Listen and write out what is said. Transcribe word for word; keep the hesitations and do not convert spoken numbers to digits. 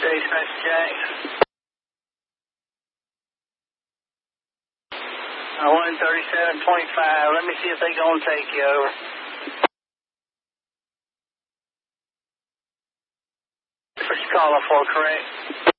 Dispatch Jack. Uh, one thirty-seven twenty-five. Let me see if they gonna take you over. First caller for, correct?